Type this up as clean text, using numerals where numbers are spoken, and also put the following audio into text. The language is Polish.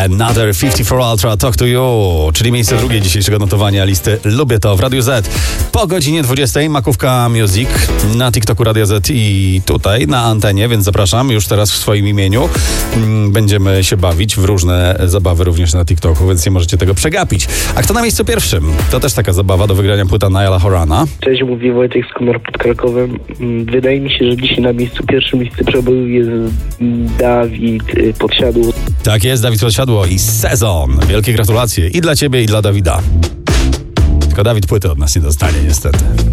Another 54 Ultra Talk to You, czyli miejsce drugie dzisiejszego notowania listy Lubię to w Radiu Z. Po godzinie 20 Makówka Music na TikToku Radia Z i tutaj na antenie, więc zapraszam już teraz w swoim imieniu. Będziemy się bawić w różne zabawy również na TikToku, więc nie możecie tego przegapić. A kto na miejscu pierwszym? To też taka zabawa do wygrania płyta Nialla Horana. Cześć, mówi Wojtek z Komar pod Krakowem. Wydaje mi się, że dzisiaj na miejscu pierwszym listy przeboju jest Dawid Podsiadło. Tak jest, Dawid Podsiadło i Sezon. Wielkie gratulacje i dla ciebie, i dla Dawida. Tylko Dawid płyty od nas nie dostanie niestety.